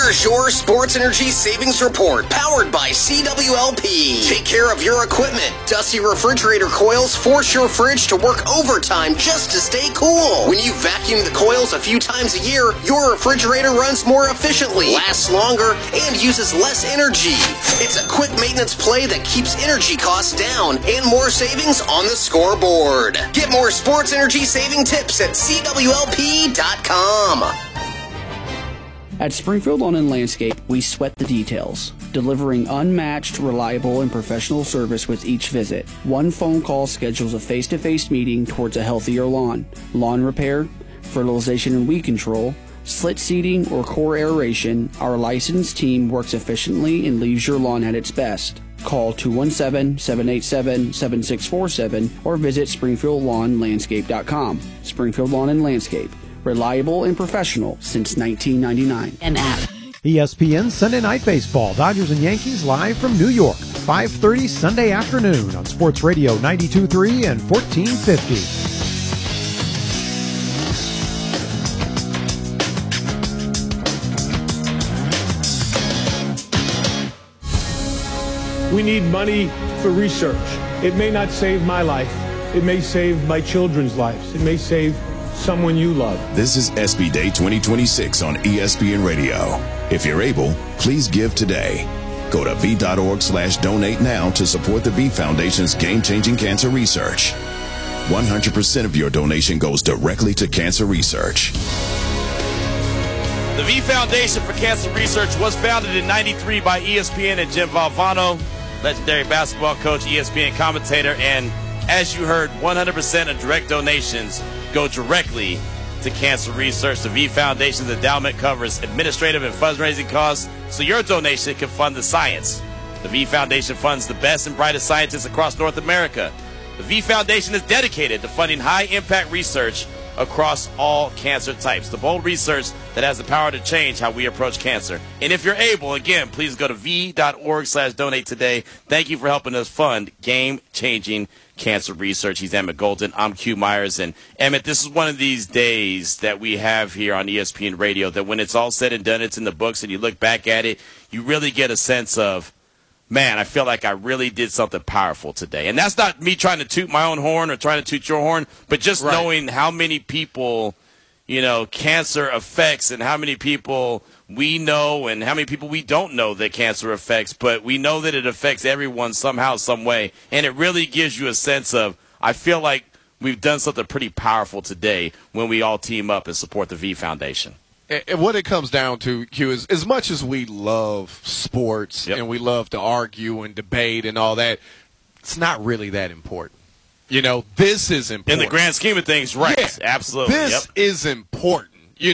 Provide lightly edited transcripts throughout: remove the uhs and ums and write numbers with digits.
Here's your Sports Energy Savings Report, powered by CWLP. Take care of your equipment. Dusty refrigerator coils force your fridge to work overtime just to stay cool. When you vacuum the coils a few times a year, your refrigerator runs more efficiently, lasts longer, and uses less energy. It's a quick maintenance play that keeps energy costs down and more savings on the scoreboard. Get more sports energy saving tips at CWLP.com. At Springfield Lawn and Landscape, we sweat the details, delivering unmatched, reliable, and professional service with each visit. One phone call schedules a face-to-face meeting towards a healthier lawn. Lawn repair, fertilization and weed control, slit seeding, or core aeration, our licensed team works efficiently and leaves your lawn at its best. Call 217-787-7647 or visit SpringfieldLawnLandscape.com. Springfield Lawn and Landscape. Reliable and professional since 1999. An app. ESPN Sunday Night Baseball. Dodgers and Yankees live from New York. 5:30 Sunday afternoon on Sports Radio 92.3 and 1450. We need money for research. It may not save my life. It may save my children's lives. It may save someone you love. This is SB Day 2026 on ESPN Radio. If you're able, please give today. Go to v.org/donate now to support the V Foundation's game-changing cancer research. 100% of your donation goes directly to cancer research. The V Foundation for Cancer Research was founded in '93 by ESPN and Jim Valvano, legendary basketball coach, ESPN commentator, and as you heard, 100% of direct donations go directly to cancer research. The V Foundation's endowment covers administrative and fundraising costs, so your donation can fund the science. The V Foundation funds the best and brightest scientists across North America. The V Foundation is dedicated to funding high-impact research across all cancer types, the bold research that has the power to change how we approach cancer. And if you're able, again, please go to v.org/donate today. Thank you for helping us fund game-changing cancer research. He's Emmett Golden. I'm Q Myers. And Emmett, this is one of these days that we have here on ESPN Radio that when it's all said and done, it's in the books, and you look back at it, you really get a sense of, man, I feel like I really did something powerful today. And that's not me trying to toot my own horn or trying to toot your horn, but just knowing how many people, cancer affects and how many people we know and how many people we don't know that cancer affects, but we know that it affects everyone somehow, some way. And it really gives you a sense of, I feel like we've done something pretty powerful today when we all team up and support the V Foundation. And what it comes down to, Q, is as much as we love sports and we love to argue and debate and all that, it's not really that important. This is important. In the grand scheme of things, right. Yeah, absolutely. This is important.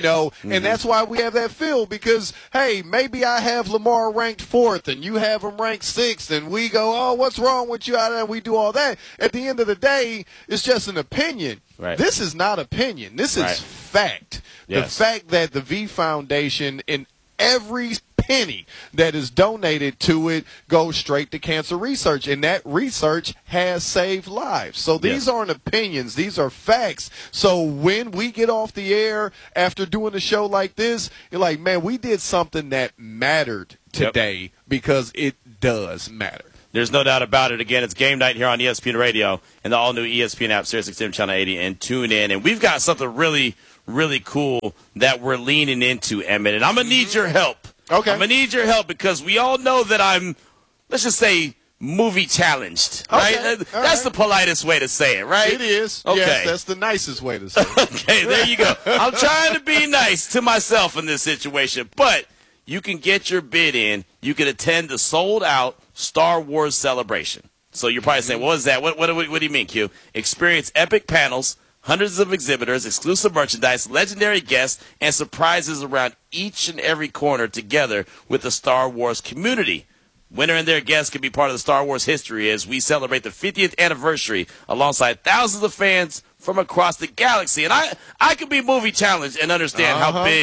And that's why we have that feel because, hey, maybe I have Lamar ranked 4th and you have him ranked 6th and we go, oh, what's wrong with you? And we do all that. At the end of the day, it's just an opinion. Right. This is not opinion. This is fact. Yes. The fact that the V Foundation in every penny that is donated to it goes straight to cancer research, and that research has saved lives. So these aren't opinions. These are facts. So when we get off the air after doing a show like this, you're like, man, we did something that mattered today because it does matter. There's no doubt about it. Again, it's game night here on ESPN Radio and the all-new ESPN app, SiriusXM Channel 80, and tune in. And we've got something really, really cool that we're leaning into, Emmett. And I'm going to need your help. Okay. I'm going to need your help because we all know that I'm, let's just say, movie challenged, right? Okay. That's the politest way to say it, right? It is. Okay. Yes, that's the nicest way to say it. Okay, there you go. I'm trying to be nice to myself in this situation, but you can get your bid in. You can attend the sold-out Star Wars celebration. So you're probably saying, what is that? What do you mean, Q? Experience epic panels, hundreds of exhibitors, exclusive merchandise, legendary guests, and surprises around each and every corner together with the Star Wars community. Winner and their guests can be part of the Star Wars history as we celebrate the 50th anniversary alongside thousands of fans from across the galaxy. And I could be movie challenged and understand how big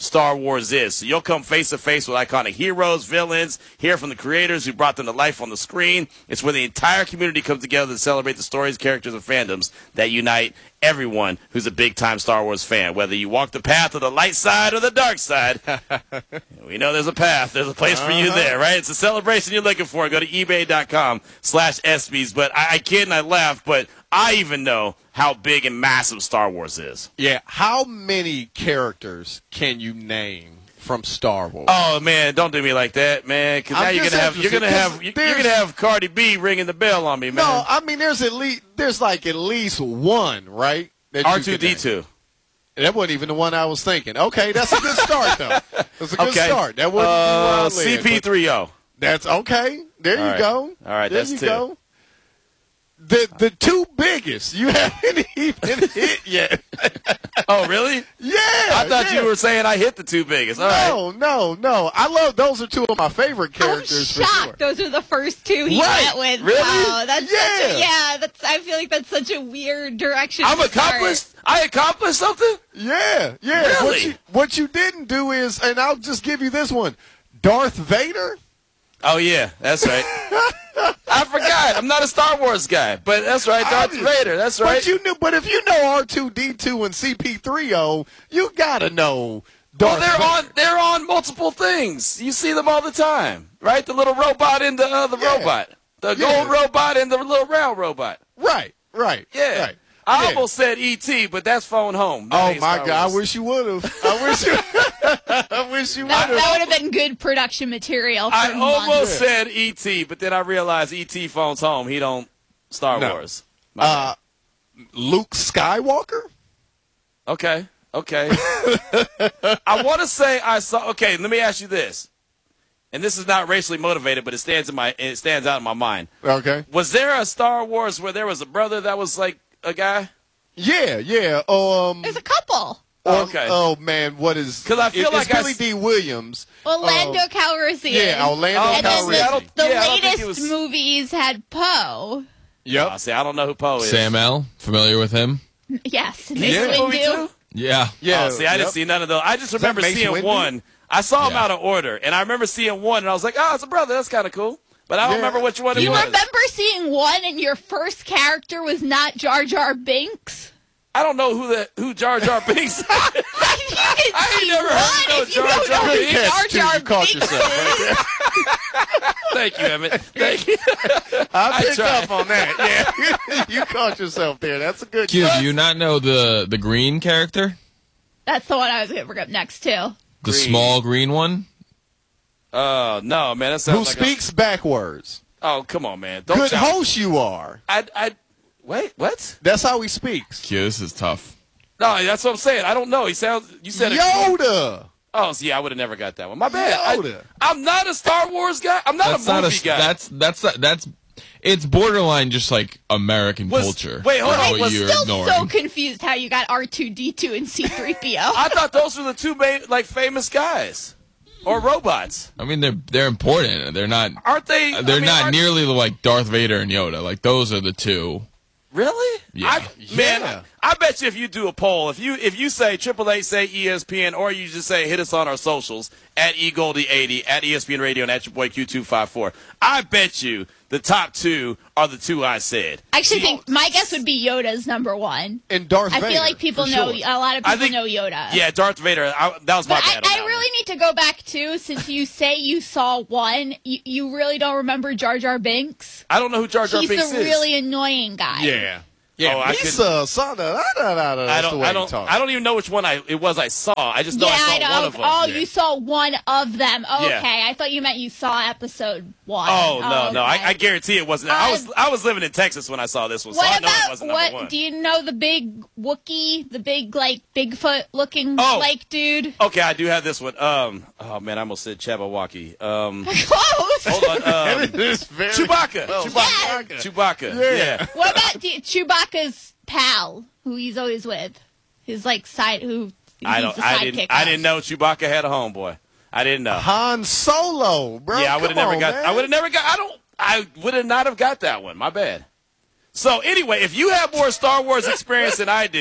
Star Wars is. So you'll come face to face with iconic heroes, villains, hear from the creators who brought them to life on the screen. It's where the entire community comes together to celebrate the stories, characters, and fandoms that unite everyone who's a big-time Star Wars fan. Whether you walk the path of the light side or the dark side, we know there's a path. There's a place for you there, right? It's a celebration you're looking for. Go to ebay.com/ESPYs. But I kid and I laugh, but I even know how big and massive Star Wars is. Yeah, how many characters can you name from Star Wars? Oh man, don't do me like that, man. Because now you're gonna have Cardi B ringing the bell on me, man. No, I mean there's at least one, right? R2D2. That wasn't even the one I was thinking. Okay, that's a good start though. That's a good start. That wasn't CP3O. That's okay. There you go. All right, there that's you two. Go. The two biggest you haven't even hit yet. Oh, really? Yeah. I thought you were saying I hit the two biggest. All right. No. I love those are two of my favorite characters. I'm shocked. For sure. Those are the first two he went with. Really? Wow, that's I feel like that's such a weird direction. I'm accomplished. I accomplished something. Yeah. Really? What you didn't do is, and I'll just give you this one, Darth Vader. Oh yeah, that's right. I forgot. I'm not a Star Wars guy, but that's right, Darth Vader. That's right. But if you know R2D2 and CP3O, you gotta know Darth Vader. They're on multiple things. You see them all the time, right? The little robot and the robot, the gold robot and the little round robot. Right. Yeah. Right. I almost said E.T., but that's Phone Home. Oh my God! I wish you would have. I wish you would have. That would have been good production material. For I almost months. said E.T., but then I realized E.T. Phones Home. He don't Star Wars. Luke Skywalker. Okay. I want to say I saw. Okay, let me ask you this, and this is not racially motivated, but it stands out in my mind. Okay. Was there a Star Wars where there was a brother that was like a guy? Yeah. There's a couple. Okay. Oh man, what is? Because I feel like Billy D. Williams, Orlando Calrissian. Yeah, Orlando Calrissian. The latest movies had Poe. Yep. See, I don't know who Poe is. Sam L. Familiar with him? Yes. Mace Windu. Yeah. Yeah. See, I didn't see none of those. I just remember Mace seeing Windu? one. I saw him out of order, and I remember seeing one, and I was like, "Oh, it's a brother. That's kind of cool." But I don't remember which one it You was. remember seeing one, and your first character was not Jar Jar Binks? I don't know who Jar Jar Binks is. I ain't never heard no Jar Jar Binks. Jar You caught yourself. Thank you, Emmett. Thank you. I picked tried. up on that. Yeah, you caught yourself there. That's a good. Q, do you not know the green character? That's the one I was going to bring up next, too. The small green one? No, man. That sounds Who like speaks backwards? Oh, come on, man. Don't Good sound- host you are. Wait, what? That's how he speaks. Q, this is tough. No, that's what I'm saying. I don't know. You said it. Yoda. Oh, see, I would have never got that one. My bad. Yoda. I'm not a Star Wars guy. I'm not a movie guy. That's it's borderline just like American culture. Wait, hold on. What I'm you're still ignoring. so confused how you got R2-D2 and C-3PO. I thought those were the two famous guys or robots. I mean, they're important. They're not. Aren't they? They're not nearly like Darth Vader and Yoda. Like those are the two. Really? Yeah. Man, I bet you if you do a poll, if you say 888 say ESPN, or you just say hit us on our socials at eGoldie80, at ESPN Radio, and at your boy Q254, I bet you the top two are the two I said. I actually think my guess would be Yoda's number one. And Darth Vader. I feel like people know, a lot of people know Yoda. Yeah, Darth Vader. That was my bad. I really need to go back, too, since you say you saw one. You really don't remember Jar Jar Binks? I don't know who Jar Jar Binks is. He's the really annoying guy. Yeah. Yeah, I don't even know which one it was I saw. I just know I saw one of them. Oh, you saw one of them. Oh, yeah. Okay, I thought you meant you saw episode one. Oh, no. Okay. I guarantee it wasn't. I was living in Texas when I saw this one, so I know it wasn't number one. Do you know the big Wookiee, the big Bigfoot looking dude? Okay, I do have this one. Oh man, I almost said Chabawaki. Close. Hold on. Chewbacca. Chewbacca. Yeah. What about Chewbacca's pal, who he's always with? His sidekick. I didn't know Chewbacca had a homeboy. I didn't know. Han Solo, bro. Yeah, I would have never got. Man. I would have never got. I would have not have got that one. My bad. So anyway, if you have more Star Wars experience than I do,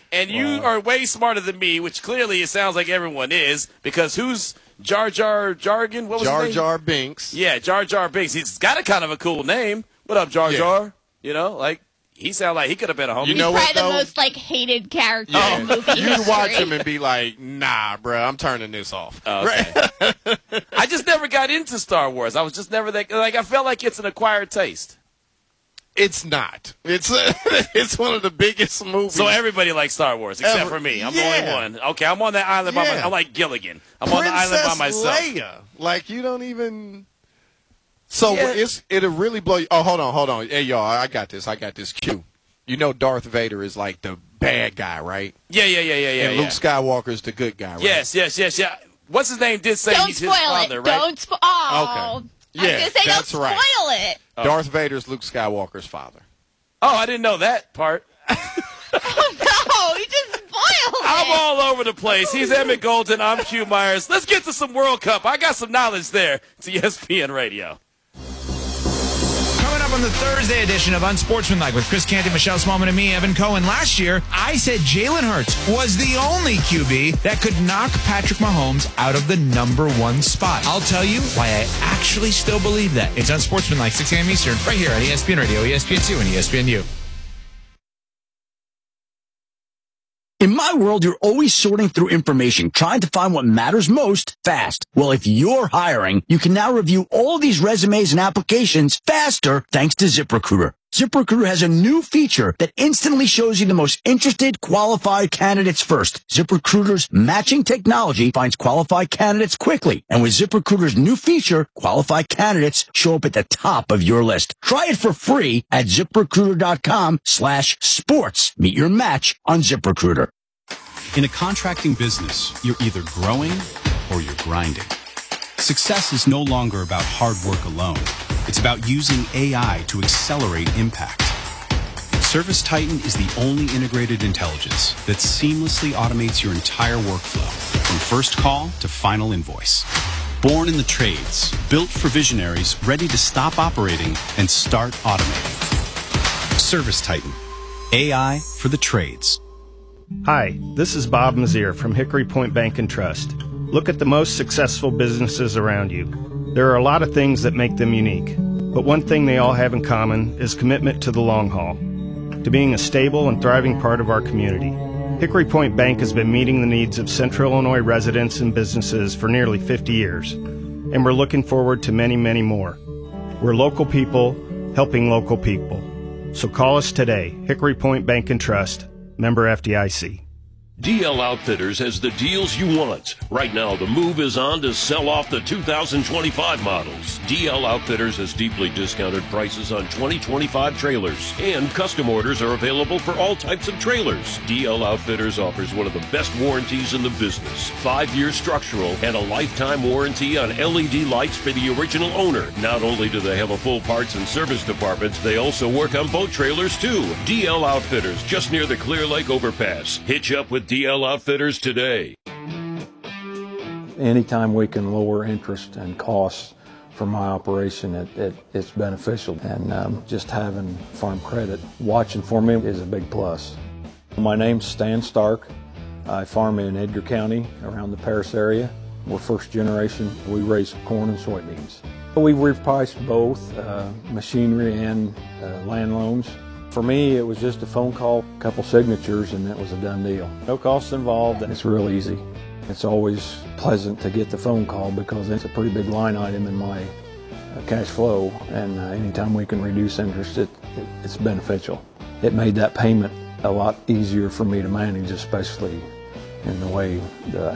And you are way smarter than me, which clearly it sounds like everyone is, because who's Jar Jar Jargon? What was his name? Jar Jar Binks. Yeah, Jar Jar Binks. He's got a kind of a cool name. What up, Jar Jar? You know, like, he sounded like he could have been a homie. He's probably the most, like, hated character in movie history. You'd watch him and be like, nah, bro, I'm turning this off. Okay. I just never got into Star Wars. I was just never that, like, I felt like it's an acquired taste. It's not. It's one of the biggest movies. So everybody likes Star Wars except for me. I'm the only one. Okay, I'm on that island by myself. I'm like Gilligan. I'm on the island by myself. Leia. Like, you don't even... So it'll really blow you. Oh, hold on. Hey, y'all, I got this cue. You know Darth Vader is like the bad guy, right? Yeah. And Luke Skywalker's the good guy, right? Yes. What's his name did say he's his father, right? Don't spoil it. Oh. Okay. Yeah, I was going to say, don't spoil it. Darth Vader's Luke Skywalker's father. Oh, I didn't know that part. Oh, no, you just spoiled it. I'm all over the place. He's Emmett Golden. I'm Q Myers. Let's get to some World Cup. I got some knowledge there. It's ESPN Radio. Coming up on the Thursday edition of Unsportsmanlike with Chris Canty, Michelle Smallman, and me, Evan Cohen. Last year, I said Jalen Hurts was the only QB that could knock Patrick Mahomes out of the #1 spot. I'll tell you why I actually still believe that. It's Unsportsmanlike, 6 a.m. Eastern, right here on ESPN Radio, ESPN2, and ESPNU. In my world, you're always sorting through information, trying to find what matters most fast. Well, if you're hiring, you can now review all these resumes and applications faster thanks to ZipRecruiter. ZipRecruiter has a new feature that instantly shows you the most interested, qualified candidates first. ZipRecruiter's matching technology finds qualified candidates quickly. And with ZipRecruiter's new feature, qualified candidates show up at the top of your list. Try it for free at ZipRecruiter.com/sports. Meet your match on ZipRecruiter. In a contracting business, you're either growing or you're grinding. Success is no longer about hard work alone. It's about using AI to accelerate impact. ServiceTitan is the only integrated intelligence that seamlessly automates your entire workflow, from first call to final invoice. Born in the trades, built for visionaries ready to stop operating and start automating. ServiceTitan, AI for the trades. Hi, this is Bob Mazier from Hickory Point Bank and Trust. Look at the most successful businesses around you. There are a lot of things that make them unique, but one thing they all have in common is commitment to the long haul, to being a stable and thriving part of our community. Hickory Point Bank has been meeting the needs of Central Illinois residents and businesses for nearly 50 years, and we're looking forward to many, many more. We're local people helping local people. So call us today, Hickory Point Bank and Trust, member FDIC. DL Outfitters has the deals you want. Right now, the move is on to sell off the 2025 models. DL Outfitters has deeply discounted prices on 2025 trailers, and custom orders are available for all types of trailers. DL Outfitters offers one of the best warranties in the business. 5-year structural and a lifetime warranty on LED lights for the original owner. Not only do they have a full parts and service department, they also work on boat trailers too. DL Outfitters, just near the Clear Lake overpass. Hitch up with DL Outfitters today. Anytime we can lower interest and costs for my operation, it's beneficial. And just having Farm Credit watching for me is a big plus. My name's Stan Stark. I farm in Edgar County around the Paris area. We're first generation. We raise corn and soybeans. We repriced both machinery and land loans. For me, it was just a phone call, a couple signatures, and that was a done deal. No costs involved, and it's real easy. It's always pleasant to get the phone call because it's a pretty big line item in my cash flow, and anytime we can reduce interest, it's beneficial. It made that payment a lot easier for me to manage, especially in the way the